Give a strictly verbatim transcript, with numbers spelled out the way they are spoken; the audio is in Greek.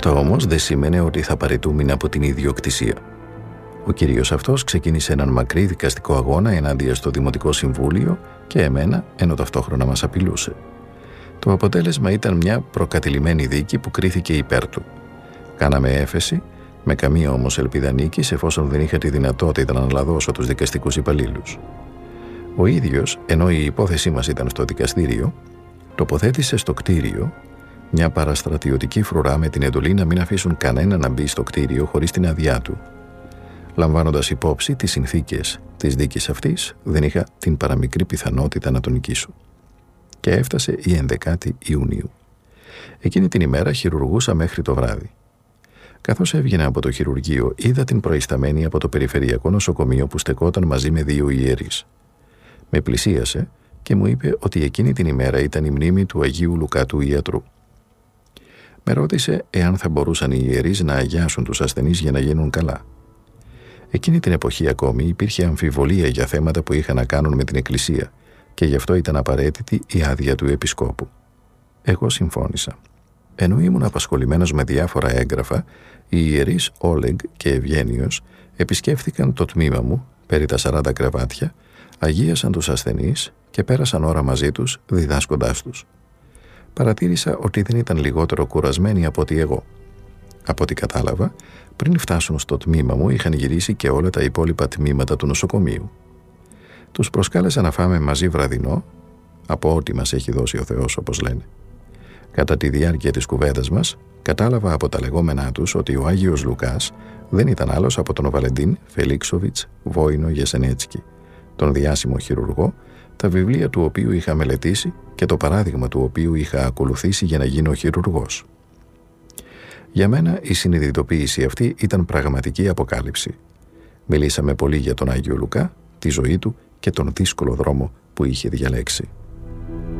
Αυτό όμως δεν σημαίνει ότι θα παραιτούμενε από την ιδιοκτησία. Ο κύριος αυτός ξεκίνησε έναν μακρύ δικαστικό αγώνα ενάντια στο Δημοτικό Συμβούλιο και εμένα, ενώ ταυτόχρονα μας απειλούσε. Το αποτέλεσμα ήταν μια προκατηλημένη δίκη που κρίθηκε υπέρ του. Κάναμε έφεση, με καμία όμως ελπίδα νίκης, εφόσον δεν είχα τη δυνατότητα να αναλαδώσω τους δικαστικούς υπαλλήλους. Ο ίδιος, ενώ η υπόθεσή μας ήταν στο δικαστήριο, τοποθέτησε στο κτίριο μια παραστρατιωτική φρουρά με την εντολή να μην αφήσουν κανένα να μπει στο κτίριο χωρίς την άδειά του. Λαμβάνοντας υπόψη τις συνθήκες της δίκης αυτής, δεν είχα την παραμικρή πιθανότητα να τον νικήσω. Και έφτασε η ενδεκάτη Ιουνίου. Εκείνη την ημέρα χειρουργούσα μέχρι το βράδυ. Καθώς έβγαινα από το χειρουργείο, είδα την προϊσταμένη από το περιφερειακό νοσοκομείο που στεκόταν μαζί με δύο ιερείς. Με πλησίασε και μου είπε ότι εκείνη την ημέρα ήταν η μνήμη του Αγίου Λουκά του ιατρού. Με ρώτησε εάν θα μπορούσαν οι ιερείς να αγιάσουν τους ασθενείς για να γίνουν καλά. Εκείνη την εποχή ακόμη υπήρχε αμφιβολία για θέματα που είχαν να κάνουν με την Εκκλησία και γι' αυτό ήταν απαραίτητη η άδεια του Επισκόπου. Εγώ συμφώνησα. Ενώ ήμουν απασχολημένος με διάφορα έγγραφα, οι ιερείς Όλεγκ και Ευγένιος επισκέφθηκαν το τμήμα μου, περί τα σαράντα κρεβάτια, αγίασαν τους ασθενείς και πέρασαν ώρα μαζί τους διδάσκοντάς τους. Παρατήρησα ότι δεν ήταν λιγότερο κουρασμένοι από ότι εγώ. Από ό,τι κατάλαβα, πριν φτάσουν στο τμήμα μου είχαν γυρίσει και όλα τα υπόλοιπα τμήματα του νοσοκομείου. Τους προσκάλεσα να φάμε μαζί βραδινό, από ό,τι μας έχει δώσει ο Θεός, όπως λένε. Κατά τη διάρκεια της κουβέντας μας, κατάλαβα από τα λεγόμενά τους ότι ο Άγιος Λουκάς δεν ήταν άλλος από τον Βαλεντίν Φελίξοβιτς Βόινο Γεσενέτσκι, τον διάσημο χειρουργό, τα βιβλία του οποίου είχα μελετήσει και το παράδειγμα του οποίου είχα ακολουθήσει για να γίνω χειρουργός. Για μένα η συνειδητοποίηση αυτή ήταν πραγματική αποκάλυψη. Μιλήσαμε πολύ για τον Άγιο Λουκά, τη ζωή του και τον δύσκολο δρόμο που είχε διαλέξει.